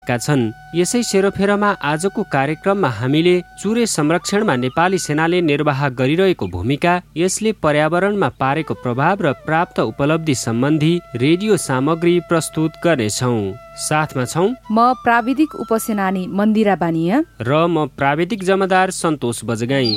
छन्। यसै सेरोफेरोमा आजको कार्यक्रममा हामीले चुरे संरक्षणमा नेपाली सेनाले निर्वाह गरिरहेको भूमिका, यसले पर्यावरणमा पारेको प्रभाव र प्राप्त उपलब्धि सम्बन्धी रेडियो सामग्री प्रस्तुत गर्नेछौँ। साथमा छौँ म प्राविधिक उपसेनानी मन्दिरा बानिया र म प्राविधिक जमादार सन्तोष बजगाई।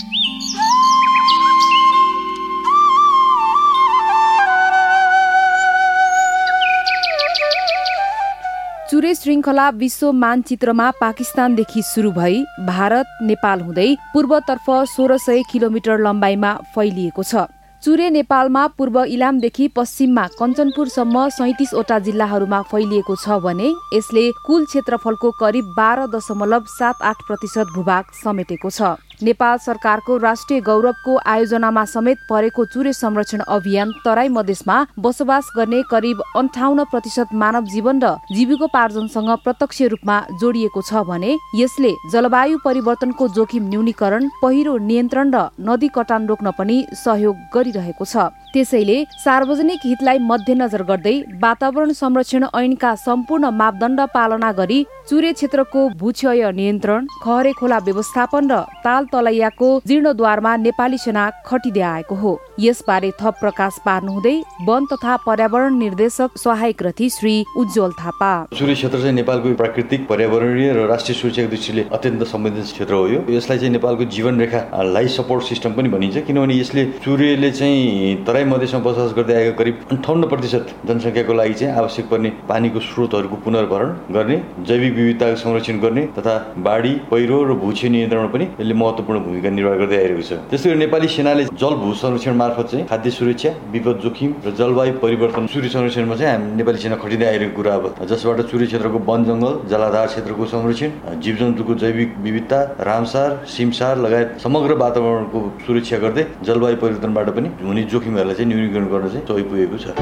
चुरे श्रृङ्खला विश्व मानचित्रमा पाकिस्तानदेखि सुरु भई भारत नेपाल हुँदै पूर्वतर्फ 1600 किलोमिटर लम्बाइमा फैलिएको छ। चुरे नेपालमा पूर्व इलामदेखि पश्चिममा कञ्चनपुरसम्म 37वटा जिल्लाहरूमा फैलिएको छ भने यसले कुल क्षेत्रफलको करिब 12.78% भूभाग समेटेको छ। नेपाल सरकारको राष्ट्रिय गौरवको आयोजनामा समेत परेको चुरे संरक्षण अभियान तराई मधेसमा बसोबास गर्ने करिब 58% मानव जीवन र जीविकोपार्जनसँग प्रत्यक्ष रूपमा जोडिएको छ भने यसले जलवायु परिवर्तनको जोखिम न्यूनीकरण, पहिरो नियन्त्रण र नदी कटान रोक्न पनि सहयोग गरिरहेको छ। त्यसैले सार्वजनिक हितलाई मध्यनजर गर्दै वातावरण संरक्षण ऐनका सम्पूर्ण मापदण्ड पालना गरी चुरे क्षेत्रको भूक्षय नियन्त्रण, खहरे खोला व्यवस्थापन र ताल तलैयाको जीर्णोद्धारमा नेपाली सेना खटिँदै आएको हो। यसबारे थप प्रकाश पार्नुहुँदै वन तथा पर्यावरण निर्देशक सहायक रथी श्री उज्जवल थापा। चुरे क्षेत्र चाहिँ नेपालको प्राकृतिक, पर्यावरणीय र राष्ट्रिय सुरक्षाको दृष्टिले अत्यन्त संवेदनशील क्षेत्र हो। यसलाई चाहिँ नेपालको जीवन रेखा लाइफ सपोर्ट सिस्टम पनि भनिन्छ, किनभने यसले चुरेले चाहिँ तराई मधेसमा बसोबास गर्दै आएको करिब 58% जनसङ्ख्याको लागि चाहिँ आवश्यक पर्ने पानीको स्रोतहरूको पुनर्भरण गर्ने, जैविक विविधताको संरक्षण गर्ने तथा बाढी, पहिरो र भूक्षय नियन्त्रणमा पनि यसले महत्त्वपूर्ण भूमिका निर्वाह गर्दै आइरहेको छ। त्यस्तै गरी नेपाली सेनाले जल भू संरक्षण मार्फत चाहिँ खाद्य सुरक्षा, विपद जोखिम र जलवायु परिवर्तन चुरे संरक्षणमा चाहिँ हामी नेपाली सेना खटिँदै आइरहेको कुरा अब, जसबाट चुरे क्षेत्रको वन जङ्गल, जलाधार क्षेत्रको संरक्षण, जीवजन्तुको जैविक विविधता, रामसार, सिमसार लगायत समग्र वातावरणको सुरक्षा गर्दै जलवायु परिवर्तनबाट पनि हुने जोखिमहरूलाई चाहिँ न्यूनीकरण गर्न चाहिँ सहयोग पुगेको छ।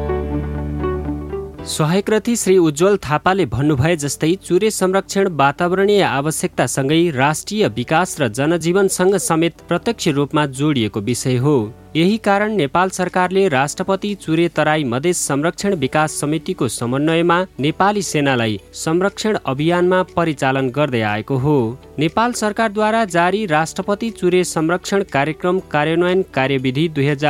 सहायक रथी श्री उज्जवल थापाले भन्नुभए जस्तै चुरे संरक्षण वातावरणीय आवश्यकतासँगै राष्ट्रिय विकास र जनजीवनसँग समेत प्रत्यक्ष रूपमा जोडिएको विषय हो। यही कारण नेपाल सरकारले राष्ट्रपति चुरे तराई मधेस संरक्षण विकास समितिको समन्वयमा नेपाली सेनालाई संरक्षण अभियानमा परिचालन गर्दै आएको हो। नेपाल सरकारद्वारा जारी राष्ट्रपति चुरे संरक्षण कार्यक्रम कार्यान्वयन कार्यविधि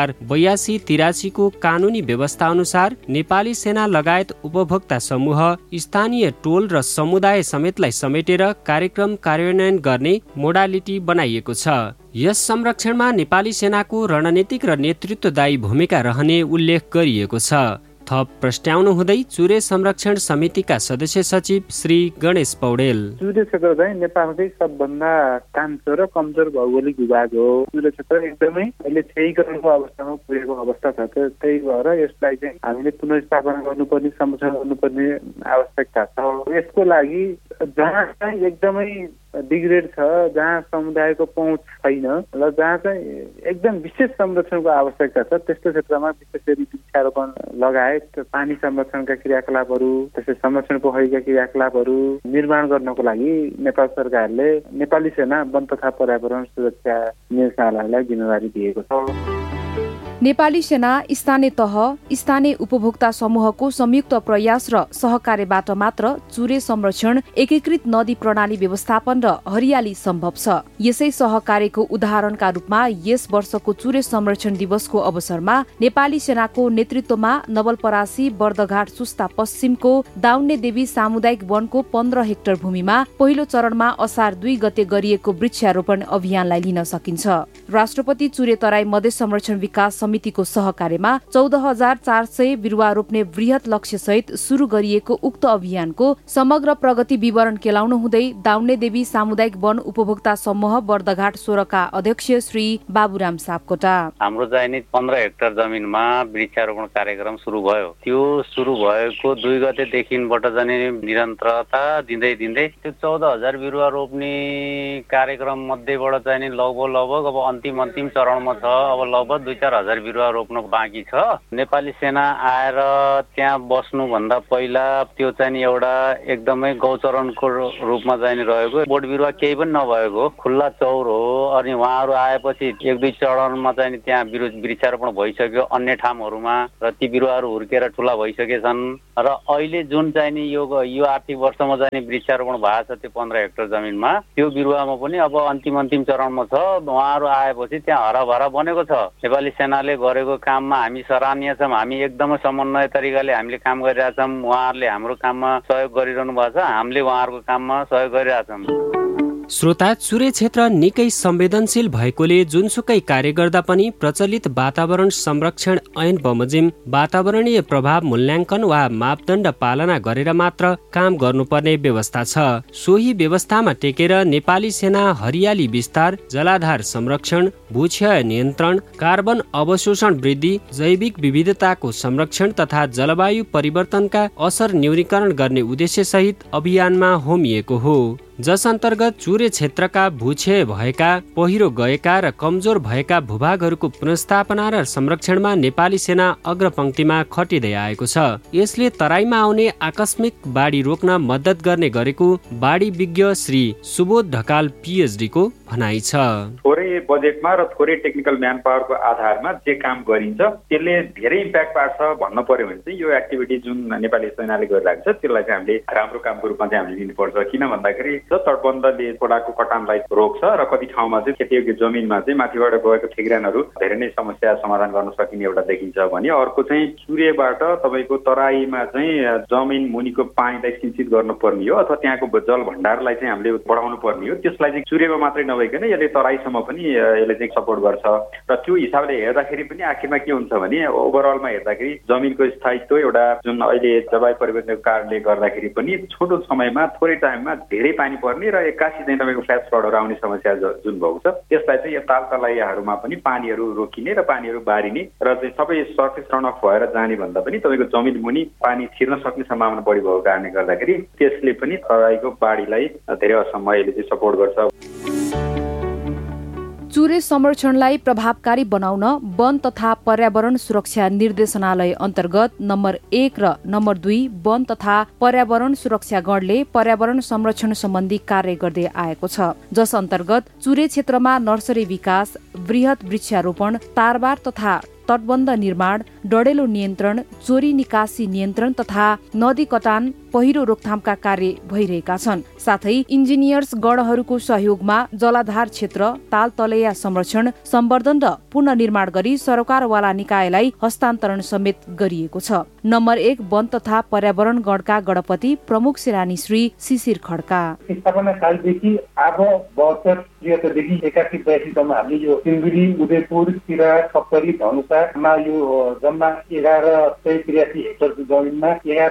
2082-83 को कानुनी व्यवस्था अनुसार नेपाली सेना लगायत उपभोक्ता समूह, स्थानीय टोल र समुदाय समेतलाई समेटेर कार्यक्रम कार्यान्वयन गर्ने मोडालिटी बनाइएको छ। यस संरक्षणमा नेपाली सेनाको रणनीतिक र नेतृत्वदायी भूमिका रहने उल्लेख गरिएको छ। थप प्रस्ट्याउनु हुँदै चुरे संरक्षण समितिका सदस्य सचिव श्री गणेश पौडेल, चुरे क्षेत्र चाहिँ नेपालकै सबभन्दा कान्छो र कमजोर भौगोलिक विभाग हो। चुरे क्षेत्र एकदमै अहिले क्षयीकरणको अवस्थामा पुगेको अवस्था छ। त्यही भएर यसलाई चाहिँ हामीले पुनर्स्थापना गर्नुपर्ने, संरक्षण गर्नुपर्ने आवश्यकता छ। यसको लागि जहाँ चाहिँ एकदमै डिग्रेड छ, जहाँ समुदायको पहुँच छैन र जहाँ चाहिँ एकदम विशेष संरक्षणको आवश्यकता छ, त्यस्तो क्षेत्रमा विशेष गरी वृक्षारोपण लगायत पानी संरक्षणका क्रियाकलापहरू, त्यसै संरक्षण पोखरीका क्रियाकलापहरू निर्माण गर्नको लागि नेपाल सरकारले नेपाली सेना वन तथा पर्यावरण सुरक्षा निदेशालयलाई जिम्मेवारी दिएको छ। नेपाली सेना स्थानीय तह, स्थानीय उपभोक्ता समूहको संयुक्त प्रयास र सहकार्यबाट मात्र चुरे संरक्षण, एकीकृत नदी प्रणाली व्यवस्थापन र हरियाली सम्भव छ। यसै सहकार्यको उदाहरणका रूपमा यस वर्षको चुरे संरक्षण दिवसको अवसरमा नेपाली सेनाको नेतृत्वमा नवलपरासी बर्दघाट सुस्ता पश्चिमको दाउन्ने देवी सामुदायिक वनको 15 हेक्टर भूमिमा पहिलो चरणमा असार 2 गते गरिएको वृक्षारोपण अभियानलाई लिन सकिन्छ। राष्ट्रपति चुरे तराई मधेस संरक्षण विकास समितिको सहकार्यमा 14,400 बिरुवा रोप्ने वृहत लक्ष्य सहित सुरु गरिएको उक्त अभियानको समग्र प्रगति विवरण केलाउनु हुँदै दाउन्ने देवी सामुदायिक वन उपभोक्ता समूह बर्दघाट 16 का अध्यक्ष श्री बाबुराम सापकोटा, हाम्रो चाहिँ 15 हेक्टर जमिनमा वृक्षारोपण कार्यक्रम सुरु भयो। त्यो सुरु भएको 2 गतेदेखिबाट चाहिँ निरन्तरता दिँदै त्यो 14,000 बिरुवा रोप्ने कार्यक्रम मध्येबाट चाहिँ लगभग अब अन्तिम चरणमा छ। अब लगभग 2-4 हजार बिरुवा रोप्न बाँकी छ। नेपाली सेना आएर त्यहाँ बस्नुभन्दा पहिला त्यो चाहिँ एउटा एकदमै गौचरणको रूपमा चाहिँ रहेको बोट बिरुवा केही पनि नभएको खुल्ला चौर हो। अनि उहाँहरू आएपछि 1-2 चरणमा चाहिँ त्यहाँ वृक्षारोपण भइसक्यो अन्य ठाउँहरूमा र ती बिरुवाहरू हुर्केर ठुला भइसकेछन् र अहिले जुन चाहिँ नि यो आर्थिक वर्षमा चाहिँ वृक्षारोपण भएको छ त्यो 15 हेक्टर जमिनमा त्यो बिरुवामा पनि अब अन्तिम चरणमा छ। उहाँहरू आएपछि त्यहाँ हराभरा बनेको छ। नेपाली सेनाले गरेको काममा हामी सराहनीय छौँ। हामी एकदमै समन्वय तरिकाले हामीले काम गरिरहेछौँ। उहाँहरूले हाम्रो काममा सहयोग गरिरहनु भएको छ, हामीले उहाँहरूको काममा सहयोग गरिरहेछौँ। श्रोता, चुरे क्षेत्र निकै संवेदनशील भएकोले जुनसुकै कार्य गर्दा पनि प्रचलित वातावरण संरक्षण ऐन बमोजिम वातावरणीय प्रभाव मूल्याङ्कन वा मापदण्ड पालना गरेर मात्र काम गर्नुपर्ने व्यवस्था छ। सोही व्यवस्थामा टेकेर नेपाली सेना हरियाली विस्तार, जलाधार संरक्षण, भूक्षय नियन्त्रण, कार्बन अवशोषण वृद्धि, जैविक विविधताको संरक्षण तथा जलवायु परिवर्तनका असर न्यूनीकरण गर्ने उद्देश्य सहित अभियानमा होमिएको हो, जस अन्तर्गत चुरे क्षेत्रका भूक्षय भएका, पहिरो गएका र कमजोर भएका भूभागहरूको पुनर्स्थापना र संरक्षणमा नेपाली सेना अग्रपंक्तिमा खटिँदै आएको छ। यसले तराईमा आउने आकस्मिक बाढी रोक्न मद्दत गर्ने गरेको बाढी विज्ञ श्री सुबोध ढकाल PhD को भनाइ छ। थोरै बजेटमा र थोरै टेक्निकल म्यान पावरको आधारमा जे काम गरिन्छ त्यसले धेरै इम्प्याक्ट पार्छ भन्न पर्यो भने चाहिँ यो एक्टिभिटी जुन नेपाली सेनाले गरिरहेको छ त्यसलाई चाहिँ हामीले राम्रो कामको रूपमा चाहिँ हामीले लिनुपर्छ। किन भन्दाखेरि तटबन्धले खोलाको कटानलाई रोक्छ र कति ठाउँमा चाहिँ खेतीयोग्य जमिनमा चाहिँ माथिबाट गएको ठेक्रानहरू धेरै नै समस्या समाधान गर्न सकिने एउटा देखिन्छ भने अर्को चाहिँ सूर्यबाट तपाईँको तराईमा चाहिँ जमिन मुनिको पानीलाई सिंचित गर्नुपर्ने हो अथवा त्यहाँको जल भण्डारलाई चाहिँ हामीले बढाउनु पर्ने हो। त्यसलाई चाहिँ सूर्यमा मात्रै नभइकन यसले तराईसम्म पनि यसले चाहिँ सपोर्ट गर्छ र त्यो हिसाबले हेर्दाखेरि पनि आखिरमा के हुन्छ भने ओभरअलमा हेर्दाखेरि जमिनको स्थायित्व एउटा जुन अहिले जलवायु परिवर्तनको कारणले गर्दाखेरि पनि छोटो समयमा थोरै टाइममा धेरै पानी पर्ने र 81 चाहिँ तपाईँको फ्ल्यास फ्लडहरू आउने समस्या जुन भएको छ त्यसलाई चाहिँ यो ताल तलाइयाहरूमा पनि पानीहरू रोकिने र पानीहरू बारिने र चाहिँ सबै सर्फेस रन अफ भएर जाने भन्दा पनि तपाईँको जमिन मुनि पानी छिर्न सक्ने सम्भावना बढी भएको कारणले गर्दाखेरि त्यसले पनि तराईको बाढीलाई धेरै असमयले चाहिँ सपोर्ट गर्छ। चुरे संरक्षणलाई प्रभावकारी बनाउन वन तथा पर्यावरण सुरक्षा निर्देशनालय अन्तर्गत नम्बर 1 र नम्बर 2 वन तथा पर्यावरण सुरक्षा गणले पर्यावरण संरक्षण सम्बन्धी कार्य गर्दै आएको छ, जस अन्तर्गत चुरे क्षेत्रमा नर्सरी विकास, वृहत वृक्षारोपण, तारबार तथा तटबन्ध निर्माण, डढेलो नियन्त्रण, चोरी निकासी नियन्त्रण तथा नदी कटान, पहिरो रोकथामका कार्य भइरहेका छन्। साथै इन्जिनियर्स गणहरूको सहयोगमा जलाधार क्षेत्र, ताल तलैया संरक्षण, सम्वर्धन र पुनर्निर्माण गरी सरकारवाला निकायलाई हस्तान्तरण समेत गरिएको छ। नम्बर 1 वन तथा पर्यावरण गणका गणपति प्रमुख सेनानी श्री शिशिर खड्का। स्थापना कालदेखि अब 72-73देखि 81-82सम्म हामीले यो सिलगढी, उदयपुर, सिरा, सप्तरी, धनुषामा यो जम्मा 1183 हेक्टरको जमिनमा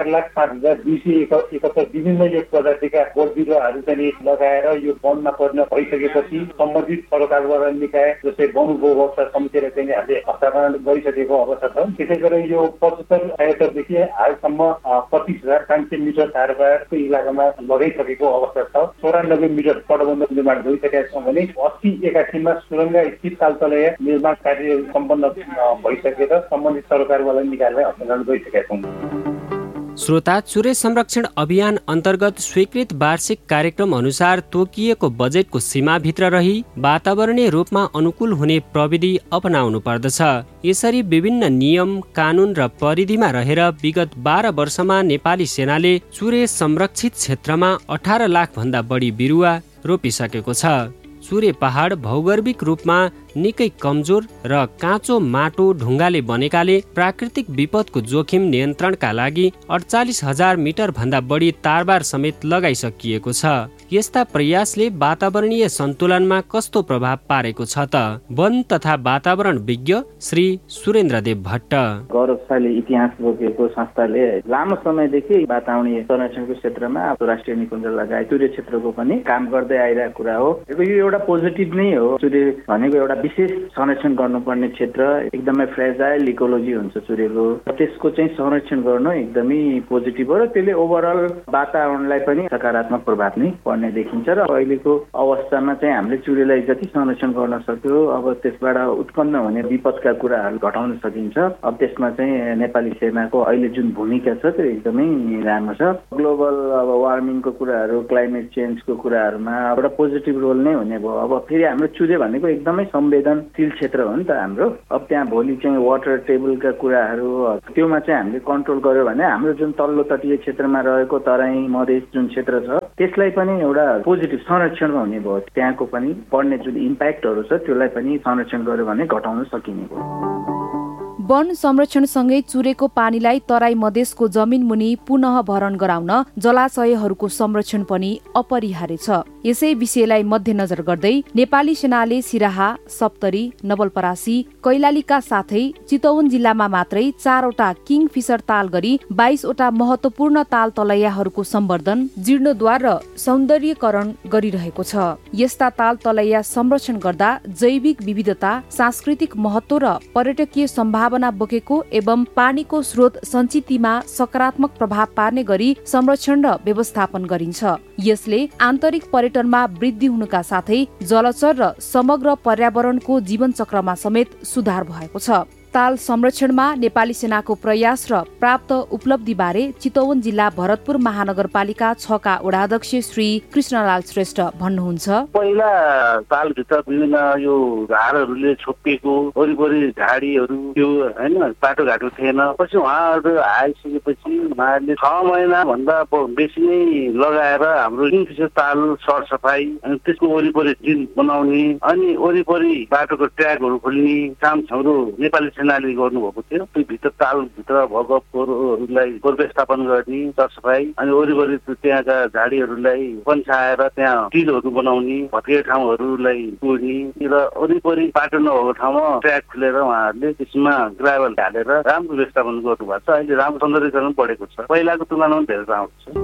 11,05,271 विभिन्न यो प्रजातिका बोट बिरुवाहरू चाहिँ लगाएर यो वनमा परिणत भइसकेपछि सम्बन्धित सरकारद्वारा निकाय जस्तै वन उपभोक्ता समितिले चाहिँ हामीले हस्तान्तरण गरिसकेको अवस्था छ। त्यसै गरी यो 75 हेक्टरदेखि हालसम्म 25,500 मिटर तारबारको इलाकामा लगाइसकेको अवस्था छ। 94 मिटर तटबन्ध निर्माण गरिसकेका छौँ भने 80-81मा सुरङ्गा स्थित तालतलैया निर्माण कार्य सम्पन्न भइसकेर सम्बन्धित सरकारवाला निकायलाई हस्तान्तरण गरिसकेका छौँ। श्रोता, चुरे संरक्षण अभियान अन्तर्गत स्वीकृत वार्षिक कार्यक्रम अनुसार तोकिएको बजेटको सीमाभित्र रही वातावरणीय रूपमा अनुकूल हुने प्रविधि अपनाउनु पर्दछ। यसरी विभिन्न नियम, कानून र परिधिमा रहेर विगत 12 वर्षमा नेपाली सेनाले चुरे संरक्षित क्षेत्रमा 18 लाख भन्दा बढी बिरुवा रोपिसकेको छ। चुरे पहाड भौगर्भिक रूपमा निकै कमजोर र काँचो माटो ढुङ्गाले बनेकाले प्राकृतिक विपदको जोखिम नियन्त्रणका लागि 48,000 मिटर भन्दा बढी तारबार समेत लगाइसकिएको छ। यस्ता प्रयासले वातावरणीय सन्तुलनमा कस्तो प्रभाव पारेको छ त? वन तथा वातावरण विज्ञ श्री सुरेन्द्रदेव भट्ट। गौरवशाली इतिहास बोकेको संस्थाले लामो समयदेखि वातावरणीय संरक्षणको क्षेत्रमा राष्ट्रिय निकुञ्ज लगायत चुरे क्षेत्रको पनि काम गर्दै आइरहेको कुरा हो। यो एउटा पोजिटिभ नै हो। चुरे भनेको एउटा विशेष संरक्षण गर्नुपर्ने क्षेत्र, एकदमै फ्रेजाइल इकोलोजी हुन्छ चुरेको, त्यसको चाहिँ संरक्षण गर्नु एकदमै पोजिटिभ हो र त्यसले ओभरअल वातावरणलाई पनि सकारात्मक प्रभाव नै पर्ने देखिन्छ। र अहिलेको अवस्थामा चाहिँ हामीले चुरेलाई जति संरक्षण गर्न सक्यो, अब त्यसबाट उत्पन्न हुने विपदका कुराहरू घटाउन सकिन्छ। अब त्यसमा चाहिँ नेपाली सेनाको अहिले जुन भूमिका छ त्यो एकदमै राम्रो छ। ग्लोबल अब वार्मिङको कुराहरू, क्लाइमेट चेन्जको कुराहरूमा एउटा पोजिटिभ रोल नै हुने भयो। अब फेरि हाम्रो चुरे भनेको एकदमै संवेदनशील क्षेत्र हो नि त हाम्रो। अब त्यहाँ भोलि चाहिँ वाटर टेबलका कुराहरू त्योमा चाहिँ हामीले कन्ट्रोल गर्यो भने हाम्रो जुन तल्लो तटीय क्षेत्रमा रहेको तराई मधेस जुन क्षेत्र छ त्यसलाई पनि एउटा पोजिटिभ संरक्षण हुने भयो। त्यहाँको पनि पर्ने जुन इम्प्याक्टहरू छ त्यसलाई पनि संरक्षण गर्यो भने घटाउन सकिने भयो। वन संरक्षणसँगै चुरेको पानीलाई तराई मधेसको जमिन मुनि पुनः भरण गराउन जलाशयहरूको संरक्षण पनि अपरिहार्य छ। यसै विषयलाई मध्यनजर गर्दै नेपाली सेनाले सिराहा, सप्तरी, नवलपरासी, कैलालीका साथै चितवन जिल्लामा मात्रै 4वटा किङफिसर ताल गरी 22वटा महत्वपूर्ण ताल तलैयाहरूको सम्वर्धन, जीर्णोद्धार र सौन्दर्यकरण गरिरहेको छ। यस्ता ताल तलैया संरक्षण गर्दा जैविक विविधता, सांस्कृतिक महत्व र पर्यटकीय सम्भावना बोकेको एवं पानीको स्रोत सञ्चितमा सकारात्मक प्रभाव पार्ने गरी संरक्षण र व्यवस्थापन गरिन्छ। यसले आन्तरिक पर्यटनमा वृद्धि हुनुका साथै जलचर र समग्र पर्यावरणको जीवनचक्रमा समेत सुधार भएको छ। ताल संरक्षणमा नेपाली सेनाको प्रयास र प्राप्त उपलब्धिबारे चितवन जिल्ला भरतपुर महानगरपालिका 6 का वडाध्यक्ष श्री कृष्णलाल श्रेष्ठ भन्नुहुन्छ। पहिला तालभित्र विभिन्न यो झारहरूले छोपिएको वरिपरि झाडीहरू त्यो हैन बाटोघाटो थिएन। पछि उहाँहरू आइसकेपछि उहाँहरूले 6 महिना भन्दा बेसी नै लगाएर हाम्रो किङफिसर ताल सरसफाई अनि त्यसको वरिपरि जिन बनाउने अनि वरिपरि बाटोको ट्र्याकहरू खोल्ने काम हाम्रो नेपाली सेनाले गर्नुभएको थियो। त्यो भित्र तालभित्र भएको फोहोरहरूलाई व्यवस्थापन गर्ने, सरसफाई अनि वरिपरि त्यहाँका झाडीहरूलाई पन्साएर त्यहाँ टिलहरू बनाउने, भत्किएको ठाउँहरूलाई पुर्ने र वरिपरि बाटो नभएको ठाउँमा ट्र्याक खुलेर उहाँहरूले त्यसमा ग्राभल ढालेर राम्रो व्यवस्थापन गर्नुभएको छ। अहिले राम्रो सौन्दर्यकरण बढेको छ, पहिलाको तुलनामा धेरै राम्रो छ।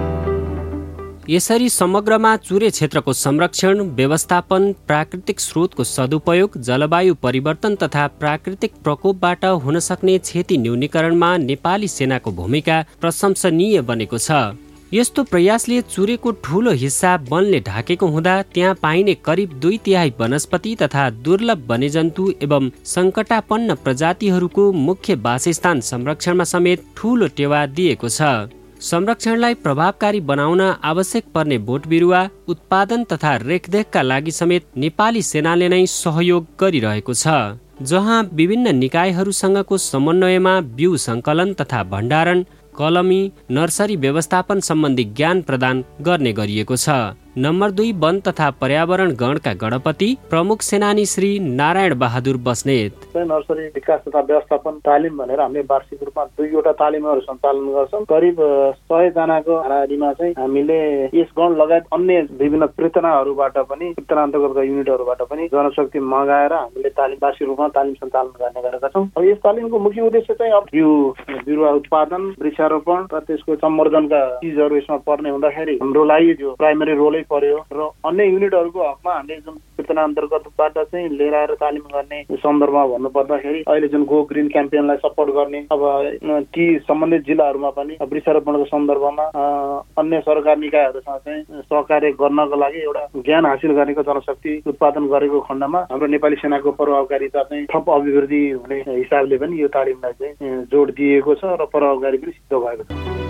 यसरी समग्रमा चुरे क्षेत्रको संरक्षण, व्यवस्थापन, प्राकृतिक स्रोतको सदुपयोग, जलवायु परिवर्तन तथा प्राकृतिक प्रकोपबाट हुन सक्ने क्षति न्यूनीकरणमा नेपाली सेनाको भूमिका प्रशंसनीय बनेको छ। यस्तो प्रयासले चुरेको ठूलो हिस्सा वनले ढाकेको हुँदा त्यहाँ पाइने करिब 2/3 वनस्पति तथा दुर्लभ वन्यजन्तु एवं सङ्कटापन्न प्रजातिहरूको मुख्य वासस्थान संरक्षणमा समेत ठूलो टेवा दिएको छ। संरक्षणलाई प्रभावकारी बनाउन आवश्यक पर्ने बोट बिरुवा उत्पादन तथा रेखदेखका लागि समेत नेपाली सेनाले नै सहयोग गरिरहेको छ। जहाँ विभिन्न निकायहरूसँगको समन्वयमा बिउ सङ्कलन तथा भण्डारण, कलमी, नर्सरी व्यवस्थापन सम्बन्धी ज्ञान प्रदान गर्ने गरिएको छ। नम्बर 2 वन तथा पर्यावरण गणका गणपति प्रमुख सेनानी श्री नारायण बहादुर बस्नेत। नर्सरी विकास तथा व्यवस्थापन तालिम भनेर हामीले वार्षिक रूपमा 2वटा तालिमहरू सञ्चालन गर्छौँ। करिब 100 जनाको हाराहारीमा चाहिँ हामीले यस गण लगायत अन्य विभिन्न प्रेरणाहरूबाट पनि प्रेरणा अन्तर्गतका युनिटहरूबाट पनि जनशक्ति मगाएर हामीले तालिम वार्षिक रूपमा तालिम सञ्चालन गर्ने गरेका छौँ। अब यस तालिमको मुख्य उद्देश्य चाहिँ अब बिरुवा उत्पादन, वृक्षारोपण र त्यसको सम्वर्धनका चिजहरू यसमा पर्ने हुँदाखेरि हाम्रो लागि जो प्राइमरी रोलै पर्यो र अन्य युनिटहरूको हकमा हामीले जुन प्रेरणा अन्तर्गतबाट चाहिँ लिएर आएर तालिम गर्ने सन्दर्भमा भन्नुपर्दाखेरि अहिले जुन गो ग्रिन क्याम्पेनलाई सपोर्ट गर्ने अब ती सम्बन्धित जिल्लाहरूमा पनि वृक्षारोपणको सन्दर्भमा अन्य सरकार निकायहरूसँग चाहिँ सहकार्य गर्नको लागि एउटा ज्ञान हासिल गरेको जनशक्ति उत्पादन गरेको खण्डमा हाम्रो नेपाली सेनाको प्रभावकारिता चाहिँ थप अभिवृद्धि हुने हिसाबले पनि यो तालिमलाई चाहिँ जोड दिएको छ र प्रभावकारी पनि सिद्ध भएको छ।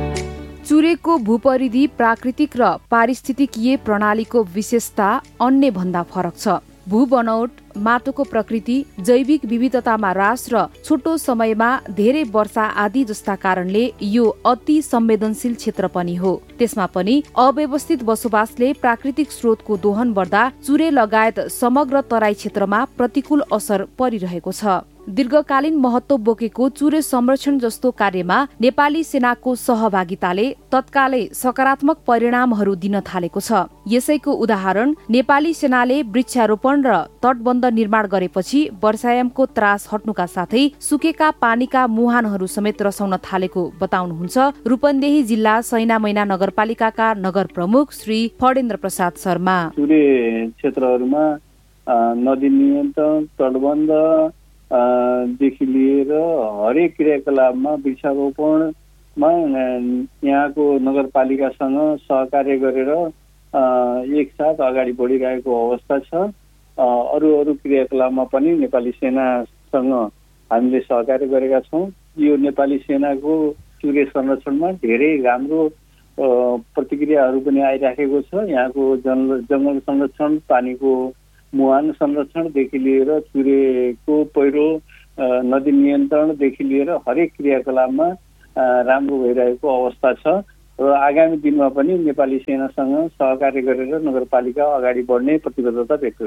चुरेको भूपरिधि प्राकृतिक र पारिस्थितिकीय प्रणालीको विशेषता अन्य भन्दा फरक छ। भू बनौट, माटोको प्रकृति, जैविक विविधतामा ह्रास र छोटो समयमा धेरै वर्षा आदि जस्ता कारणले यो अति संवेदनशील क्षेत्र पनि हो। त्यसमा पनि अव्यवस्थित बसोबासले प्राकृतिक स्रोतको दोहन बढ्दा चुरे लगायत समग्र तराई क्षेत्रमा प्रतिकूल असर परिरहेको छ। दीर्घकालीन महत्व बोकेको चुरे संरक्षण जस्तो कार्यमा नेपाली सेनाको सहभागिताले तत्कालै सकारात्मक परिणामहरू दिन थालेको छ। यसैको उदाहरण नेपाली सेनाले वृक्षारोपण र तटबन्ध निर्माण गरेपछि वर्षायामको त्रास हट्नुका साथै सुकेका पानीका मुहानहरू समेत रसाउन थालेको बताउनुहुन्छ रूपन्देही जिल्ला सैनामैना नगरपालिकाका नगर प्रमुख श्री फडेन्द्र प्रसाद शर्मा। चुरे क्षेत्रहरूमा नदी नियन्त्रण, तटबन्ध देखि लिएर हरेक क्रियाकलापमा वृक्षारोपणमा यहाँको नगरपालिकासँग सहकार्य गरेर एकसाथ अगाडि बढिरहेको अवस्था छ। अरू क्रियाकलापमा पनि नेपाली सेनासँग हामीले सहकार्य गरेका छौँ। यो नेपाली सेनाको चुरे संरक्षणमा धेरै राम्रो प्रतिक्रियाहरू पनि आइराखेको छ। यहाँको जङ्गल संरक्षण, पानीको मुहान संरक्षणदेखि लिएर चुरेको पहिरो, नदी नियन्त्रणदेखि लिएर हरेक क्रियाकलापमा राम्रो भइरहेको अवस्था छ र आगामी दिनमा पनि नेपाली सेनासँग सहकार्य गरेर नगरपालिका अगाडि बढ्ने प्रतिबद्धता व्यक्त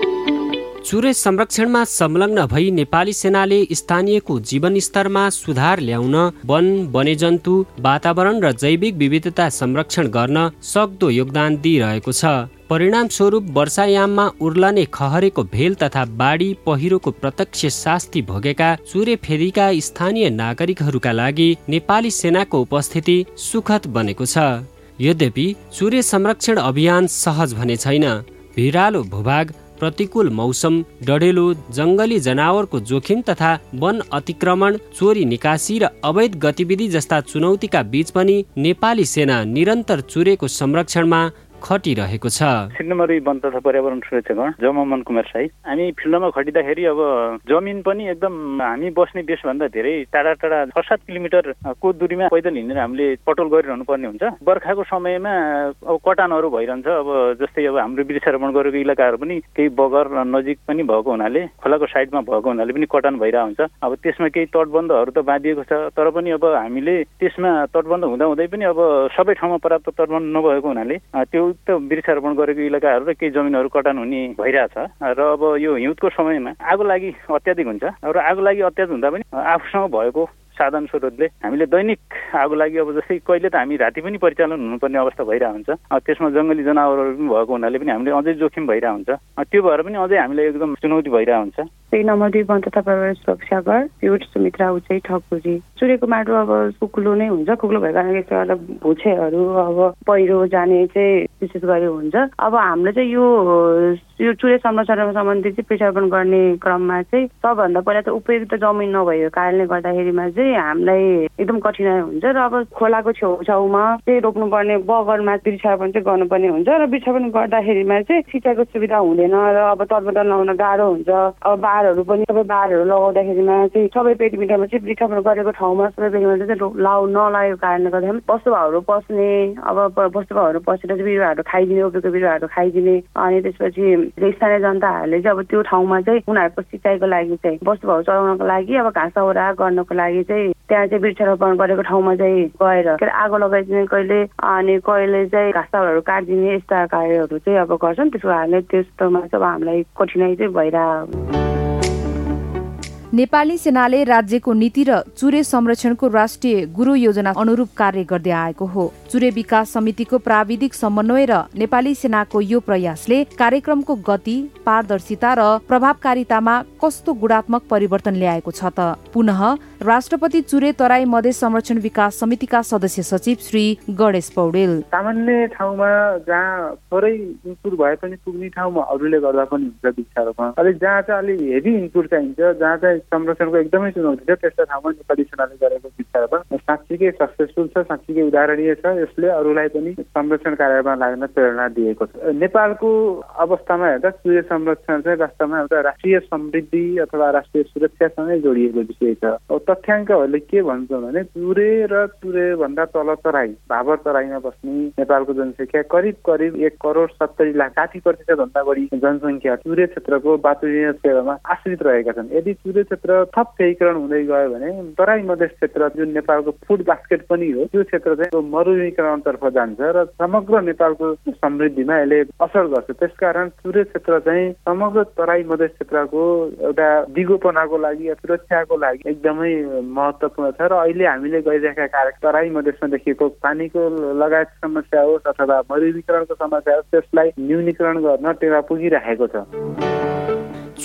गर्छ। चुरे संरक्षणमा संलग्न भई नेपाली सेनाले स्थानीयको जीवनस्तरमा सुधार ल्याउन वन, वन्यजन्तु, वातावरण र जैविक विविधता संरक्षण गर्न सक्दो योगदान दिइरहेको छ। परिणाम स्वरूप वर्षायाममा उर्लने खहरेको भेल तथा बाढी पहिरोको प्रत्यक्ष शास्ति भोगेका चुरे फेदीका स्थानीय नागरिकहरूका लागि नेपाली सेनाको उपस्थिति सुखद बनेको छ। यद्यपि चुरे संरक्षण अभियान सहज भने छैन। भिरालो भूभाग, प्रतिकूल मौसम, डढेलो जंगली जनावरको जोखिम तथा वन अतिक्रमण, चोरी निकासी र अवैध गतिविधि जस्ता चुनौतीका बीच पनि नेपाली सेना निरन्तर चुरेको संरक्षणमा खटिरहेको छ। सिन्नमरी वन तथा पर्यावरण सुरक्षागण जममन कुमार साई, हामी फिल्डमा खटिँदाखेरि अब जमिन पनि एकदम हामी बस्ने देशभन्दा धेरै टाढा टाढा 6-7 किलोमिटरको दूरीमा पैदल हिँडेर हामीले पटोल गरिरहनु पर्ने हुन्छ। बर्खाको समयमा अब कटानहरू भइरहन्छ। अब जस्तै अब हाम्रो वृक्षारोपण गरेको इलाकाहरू पनि केही बगर नजिक पनि भएको हुनाले, खोलाको साइडमा भएको हुनाले पनि कटान भइरहेको हुन्छ। अब त्यसमा केही तटबन्धहरू त बाँधिएको छ, तर पनि अब हामीले त्यसमा तटबन्ध हुँदाहुँदै पनि अब सबै ठाउँमा पर्याप्त तटबन्ध नभएको हुनाले त्यो वृक्षारोपण गरेको इलाकाहरू र केही जमिनहरू कटान हुने भइरहेछ। र अब यो हिउँदको समयमा आगो लागि अत्याधिक हुन्छ र आगो लागि अत्याधिक हुँदा पनि आफूसँग भएको साधन स्रोतले हामीले दैनिक आगो लागि अब जस्तै कहिले त हामी राति पनि परिचालन हुनुपर्ने अवस्था भइरहेको हुन्छ। त्यसमा जङ्गली जनावरहरू पनि भएको हुनाले पनि हामीले अझै जोखिम भइरहेको हुन्छ। त्यो भएर पनि अझै हामीलाई एकदम चुनौती भइरहेको हुन्छ। नम्बर 2 वन तथा पर्यावरण सुरक्षागण प्युट सुमित्रा उचाइ ठकुरी। चुरेको माटो अब कुकुलो नै हुन्छ। कुकुलो भएको कारणले एउटा भुछेहरू अब पहिरो जाने चाहिँ विशेष गरी हुन्छ। अब हाम्रो चाहिँ यो चुरे संरक्षणमा सम्बन्धित चाहिँ वृक्षारोपण गर्ने क्रममा चाहिँ सबभन्दा पहिला त उपयुक्त जमिन नभएको कारणले गर्दाखेरिमा चाहिँ हामीलाई एकदम कठिनाइ हुन्छ र अब खोलाको छेउछाउमा चाहिँ रोप्नुपर्ने बगरमा वृक्षारोपण चाहिँ गर्नुपर्ने हुन्छ र वृक्षारोपण गर्दाखेरिमा चाहिँ सिँचाइको सुविधा हुँदैन र अब तटबन्ध लगाउन गाह्रो हुन्छ। अब बारहरू पनि सबै बारहरू लगाउँदाखेरिमा चाहिँ सबै पेरिमिटरमा चाहिँ वृक्षारोपण गरेको ठाउँमा सबै पेरिमिटर चाहिँ नलागेको कारणले गर्दाखेरि वस्तुभावहरू पस्ने, अब वस्तुभावहरू पसेर चाहिँ बिरुवाहरू खाइदिने, उब्रेको बिरुवाहरू खाइदिने, अनि त्यसपछि स्थानीय जनताहरूले चाहिँ अब त्यो ठाउँमा चाहिँ उनीहरूको सिँचाइको लागि चाहिँ वस्तुभाव चलाउनको लागि अब घाँसौरा गर्नको लागि चाहिँ त्यहाँ चाहिँ वृक्षारोपण गरेको ठाउँमा चाहिँ गएर आगो लगाइदिने कहिले, अनि कहिले चाहिँ घाँसौराहरू काटिदिने, यस्ता कार्यहरू चाहिँ अब गर्छन्। त्यसको कारणले त्यस्तोमा चाहिँ हामीलाई कठिनाइ चाहिँ भइरहेको। नेपाली सेनाले राज्यको नीति र चुरे संरक्षणको राष्ट्रिय गुरु योजना अनुरूप कार्य गर्दै आएको हो। चुरे विकास समितिको प्राविधिक समन्वय र नेपाली सेनाको यो प्रयासले कार्यक्रमको गति, पारदर्शिता र प्रभावकारितामा कस्तो गुणात्मक परिवर्तन ल्याएको छ त? पुनः राष्ट्रपति चुरे तराई मधेस संरक्षण विकास समितिका सदस्य सचिव श्री गणेश पौडेल। सामान्य ठाउँमा जहाँ थोरै इनपुट भए पनि पुग्ने ठाउँमा अरूले गर्दा पनि हुन्छ वृक्षारोपण। अलिक जहाँ चाहिँ अलिक हेभी इनपुट चाहिन्छ, जहाँ चाहिँ संरक्षणको एकदमै चुनौती छ, त्यस्ता ठाउँमा नेपाली सेनाले गरेको वृक्षारोपण साँच्चीकै सक्सेसफुल छ, साँच्चीकै उदाहरणीय छ। यसले अरूलाई पनि संरक्षण कार्यमा लाग्न प्रेरणा दिएको छ। नेपालको अवस्थामा हेर्दा चुरे संरक्षण चाहिँ वास्तवमा एउटा राष्ट्रिय समृद्धि अथवा राष्ट्रिय सुरक्षासँगै जोडिएको विषय छ। तथ्याङ्कहरूले के भन्छ भने चुरे र चुरेभन्दा तल तराई, भाबर तराईमा बस्ने नेपालको जनसङ्ख्या करिब 1,70,00,000, 60% भन्दा बढी जनसङ्ख्या चुरे क्षेत्रको बाटुइया सेवामा आश्रित रहेका छन्। यदि चुरे क्षेत्र थप व्ययीकरण हुँदै गयो भने तराई मधेस क्षेत्र जुन नेपालको फुड बास्केट पनि हो, त्यो क्षेत्र चाहिँ मरुभूमिकरणतर्फ जान्छ र समग्र नेपालको समृद्धिमा यसले असर गर्छ। त्यसकारण चुरे क्षेत्र चाहिँ समग्र तराई मधेस क्षेत्रको एउटा दिगोपनाको लागि या सुरक्षाको लागि एकदमै महत्त्वपूर्ण छ। र अहिले हामीले गरिरहेका कार्य तराई मधेसमा देखिएको पानीको लगायत समस्या होस् अथवा मरुभूमिकरणको समस्या होस्, त्यसलाई न्यूनीकरण गर्न टेवा पुगिरहेको छ।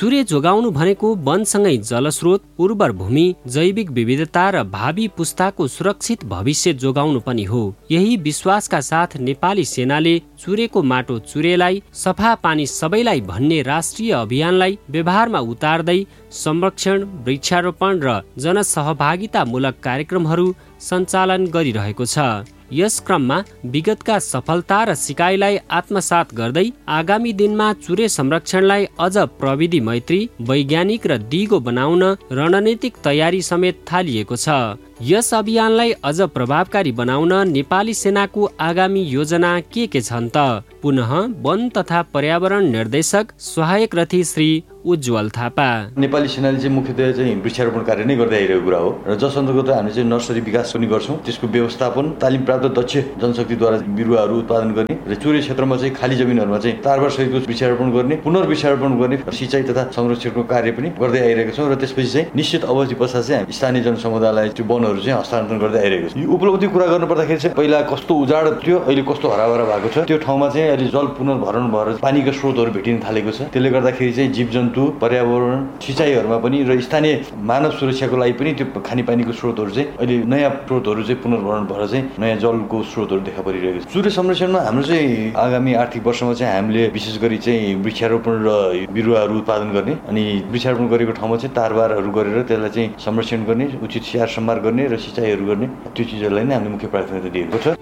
चुरे जोगाउनु भनेको वनसँगै जलस्रोत, उर्वर भूमि, जैविक विविधता र भावी पुस्ताको सुरक्षित भविष्य जोगाउनु पनि हो। यही विश्वासका साथ नेपाली सेनाले चुरेको माटो चुरेलाई, सफा पानी सबैलाई भन्ने राष्ट्रिय अभियानलाई व्यवहारमा उतार्दै संरक्षण, वृक्षारोपण र जनसहभागितामूलक कार्यक्रमहरू सञ्चालन गरिरहेको छ। यस क्रममा विगतका सफलता र सिकाइलाई आत्मसात गर्दै आगामी दिनमा चुरे संरक्षणलाई अझ प्रविधि मैत्री, वैज्ञानिक र दिगो बनाउन रणनीतिक तयारी समेत थालिएको छ। यस अभियानलाई अझ प्रभावकारी बनाउन नेपाली सेनाको आगामी योजना के छन् त? पुनः वन तथा पर्यावरण निर्देशक सहायक रथी श्री उज्जवल थापा। नेपाली सेनाले चाहिँ मुख्यतया चाहिँ वृक्षारोपण कार्य नै गर्दै आइरहेको कुरा हो र जस अन्तर्गत हामी चाहिँ नर्सरी विकास पनि गर्छौँ। त्यसको व्यवस्थापन, तालिम प्राप्त दक्ष जनशक्तिद्वारा बिरुवाहरू उत्पादन गर्ने र चुरे क्षेत्रमा चाहिँ खाली जमिनहरूमा चाहिँ तारबार सहितको वृक्षारोपण गर्ने, पुनर्वृक्षारोपण गर्ने, सिँचाइ तथा संरक्षणको कार्य पनि गर्दै आइरहेका छौँ र त्यसपछि चाहिँ निश्चित अवधि पश्चात चाहिँ स्थानीय जनसमुदायलाई त्यो वनहरू चाहिँ हस्तान्तरण गर्दै आइरहेको छ। यो उपलब्धि कुरा गर्नु पर्दाखेरि चाहिँ पहिला कस्तो उजाड थियो, अहिले कस्तो हराभरा भएको छ। त्यो ठाउँमा चाहिँ अहिले जल पुनर्भरण भएर पानीका स्रोतहरू भेटिन थालेको छ। त्यसले गर्दाखेरि चाहिँ जीवजन्तु, पर्यावरण, सिँचाइहरूमा पनि र स्थानीय मानव सुरक्षाको लागि पनि त्यो खानेपानीको स्रोतहरू चाहिँ अहिले नयाँ स्रोतहरू चाहिँ पुनर्भरण भएर चाहिँ नयाँ जलको स्रोतहरू देखा परिरहेको छ। चुरे संरक्षणमा हाम्रो चाहिँ आगामी आर्थिक वर्षमा चाहिँ हामीले विशेष गरी चाहिँ वृक्षारोपण र बिरुवाहरू उत्पादन गर्ने अनि वृक्षारोपण गरेको ठाउँमा चाहिँ तारबारहरू गरेर त्यसलाई चाहिँ संरक्षण गर्ने, उचित स्याहार सम्हार गर्ने र सिँचाइहरू गर्ने, त्यो चिजहरूलाई नै हामीले मुख्य प्राथमिकता दिएको छ।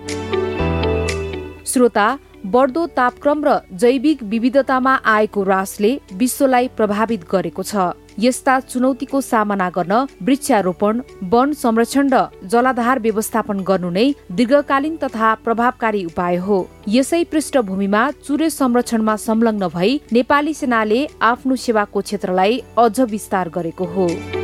श्रोता, बढ्दो तापक्रम र जैविक विविधतामा आएको ह्रासले विश्वलाई प्रभावित गरेको छ। यस्ता चुनौतीको सामना गर्न वृक्षारोपण, वन संरक्षण र जलाधार व्यवस्थापन गर्नु नै दीर्घकालीन तथा प्रभावकारी उपाय हो। यसै पृष्ठभूमिमा चुरे संरक्षणमा संलग्न भई नेपाली सेनाले आफ्नो सेवाको क्षेत्रलाई अझ विस्तार गरेको हो।